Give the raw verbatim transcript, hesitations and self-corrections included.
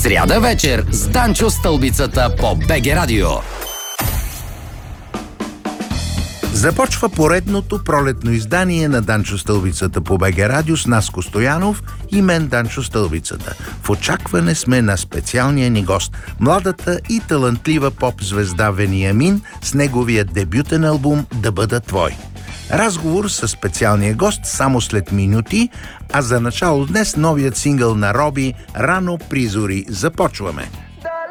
Сряда вечер с Данчо Стълбицата по БГ Радио. Започва поредното пролетно издание на Данчо Стълбицата по БГ Радио с Наско Стоянов и мен, Данчо Стълбицата. В очакване сме на специалния ни гост, младата и талантлива поп-звезда Вениамин с неговия дебютен албум «Да бъда твой». Разговор с специалния гост само след минути, а за начало днес новият сингъл на Роби «Рано призори». Започваме!